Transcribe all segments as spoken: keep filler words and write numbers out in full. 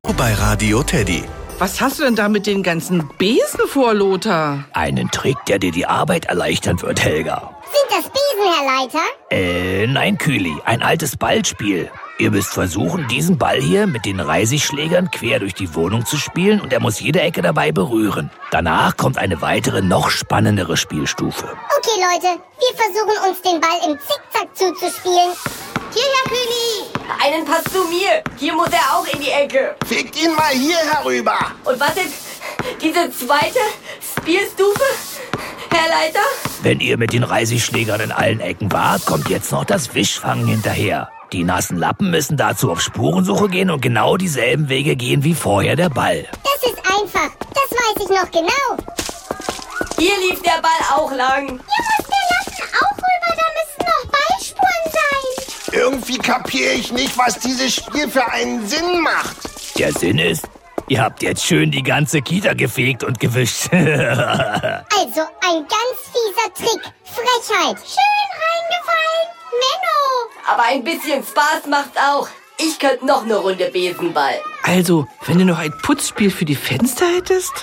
bei Radio Teddy. Was hast du denn da mit den ganzen Besen vor, Lothar? Einen Trick, der dir die Arbeit erleichtern wird, Helga. Sind das Besen, Herr Leiter? Äh, nein, Kühli, ein altes Ballspiel. Ihr müsst versuchen, diesen Ball hier mit den Reisigschlägern quer durch die Wohnung zu spielen und er muss jede Ecke dabei berühren. Danach kommt eine weitere, noch spannendere Spielstufe. Okay, Leute, wir versuchen uns den Ball im Zickzack zuzuspielen. Hierher, Kühli! Einen Pass zu mir. Hier muss er auch in die Ecke. Fickt ihn mal hier herüber. Und was ist diese zweite Spielstufe, Herr Leiter? Wenn ihr mit den Reisigschlägern in allen Ecken wart, kommt jetzt noch das Wischfangen hinterher. Die nassen Lappen müssen dazu auf Spurensuche gehen und genau dieselben Wege gehen wie vorher der Ball. Das ist einfach. Das weiß ich noch genau. Hier lief der Ball auch lang. Hier muss der Lappen auch rüber. Da müssen noch Ballspuren sein. Irgendwie kapiere ich nicht, was dieses Spiel für einen Sinn macht. Der Sinn ist, ihr habt jetzt schön die ganze Kita gefegt und gewischt. Also ein ganz fieser Trick. Frechheit. Schön reingefallen. Menno. Aber ein bisschen Spaß macht's auch. Ich könnte noch eine Runde Besenball. Also, wenn du noch ein Putzspiel für die Fenster hättest?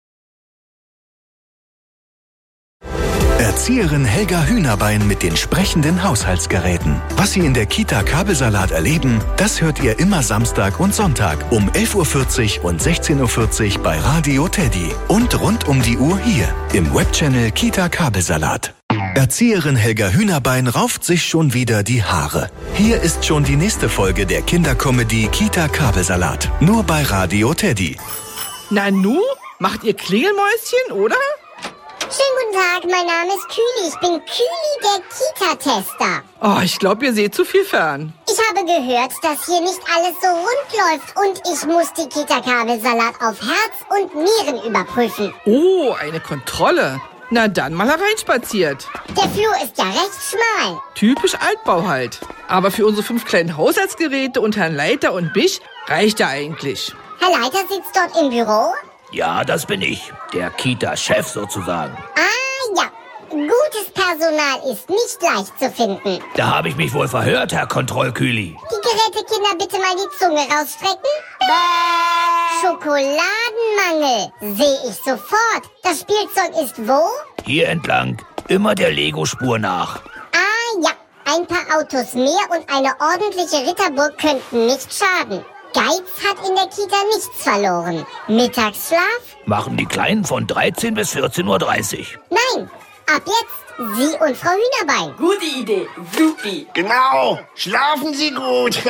Erzieherin Helga Hühnerbein mit den sprechenden Haushaltsgeräten. Was Sie in der Kita Kabelsalat erleben, das hört ihr immer Samstag und Sonntag um elf Uhr vierzig und sechzehn Uhr vierzig bei Radio Teddy. Und rund um die Uhr hier im Webchannel Kita Kabelsalat. Erzieherin Helga Hühnerbein rauft sich schon wieder die Haare. Hier ist schon die nächste Folge der Kindercomedy Kita Kabelsalat. Nur bei Radio Teddy. Nanu, macht ihr Klingelmäuschen, oder? Schönen guten Tag, mein Name ist Kühli. Ich bin Kühli, der Kita-Tester. Oh, ich glaube, ihr seht zu viel fern. Ich habe gehört, dass hier nicht alles so rund läuft und ich muss die Kita-Kabelsalat auf Herz und Nieren überprüfen. Oh, eine Kontrolle. Na dann mal hereinspaziert. Der Flur ist ja recht schmal. Typisch Altbau halt. Aber für unsere fünf kleinen Haushaltsgeräte und Herrn Leiter und mich reicht er eigentlich. Herr Leiter sitzt dort im Büro? Ja, das bin ich. Der Kita-Chef sozusagen. Ah, ja. Gutes Personal ist nicht leicht zu finden. Da habe ich mich wohl verhört, Herr Kontrollkühli. Die Gerätekinder bitte mal die Zunge rausstrecken. Bäh. Schokoladenmangel. Sehe ich sofort. Das Spielzeug ist wo? Hier entlang. Immer der Lego-Spur nach. Ah, ja. Ein paar Autos mehr und eine ordentliche Ritterburg könnten nicht schaden. Geiz hat in der Kita nichts verloren. Mittagsschlaf? Machen die Kleinen von dreizehn bis vierzehn Uhr dreißig. Nein, ab jetzt Sie und Frau Hühnerbein. Gute Idee, supi. Genau, schlafen Sie gut.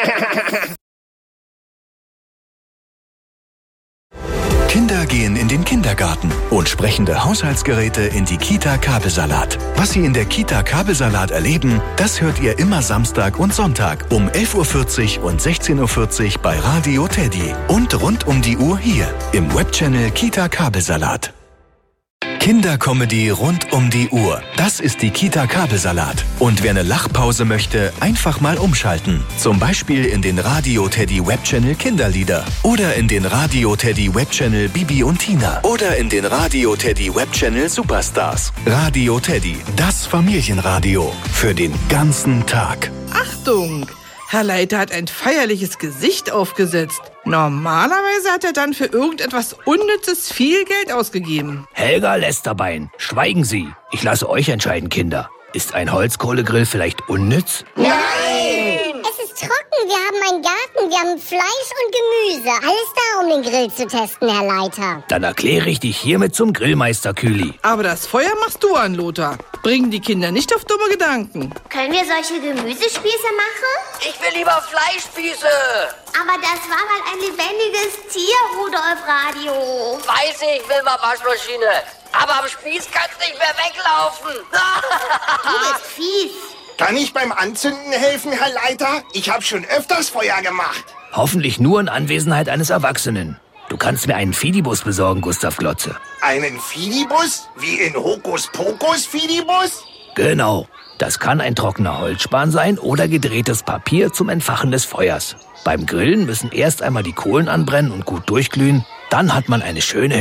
Kinder gehen in den Kindergarten und sprechende Haushaltsgeräte in die Kita Kabelsalat. Was Sie in der Kita Kabelsalat erleben, das hört ihr immer Samstag und Sonntag um elf Uhr vierzig und sechzehn Uhr vierzig bei Radio Teddy. Und rund um die Uhr hier im Webchannel Kita Kabelsalat. Kindercomedy rund um die Uhr. Das ist die Kita Kabelsalat. Und wer eine Lachpause möchte, einfach mal umschalten. Zum Beispiel in den Radio Teddy Webchannel Kinderlieder. Oder in den Radio Teddy Webchannel Bibi und Tina. Oder in den Radio Teddy Webchannel Superstars. Radio Teddy, das Familienradio. Für den ganzen Tag. Achtung! Herr Leiter hat ein feierliches Gesicht aufgesetzt. Normalerweise hat er dann für irgendetwas Unnützes viel Geld ausgegeben. Helga Lästerbein, schweigen Sie. Ich lasse euch entscheiden, Kinder. Ist ein Holzkohlegrill vielleicht unnütz? Nein! Es ist trocken, wir haben einen Garten, wir haben Fleisch und Gemüse. Alles da, um den Grill zu testen, Herr Leiter. Dann erkläre ich dich hiermit zum Grillmeister Kühli. Aber das Feuer machst du an, Lothar. Bringen die Kinder nicht auf dumme Gedanken. Können wir solche Gemüsespieße machen? Ich will lieber Fleischspieße. Aber das war mal ein lebendiges Tier, Rudolf Radio. Weiß ich, will mal Waschmaschine. Aber am Spieß kannst nicht mehr weglaufen. Du bist fies. Kann ich beim Anzünden helfen, Herr Leiter? Ich habe schon öfters Feuer gemacht. Hoffentlich nur in Anwesenheit eines Erwachsenen. Du kannst mir einen Fidibus besorgen, Gustav Glotze. Einen Fidibus? Wie in Hokuspokus Fidibus? Genau. Das kann ein trockener Holzspan sein oder gedrehtes Papier zum Entfachen des Feuers. Beim Grillen müssen erst einmal die Kohlen anbrennen und gut durchglühen. Dann hat man eine schöne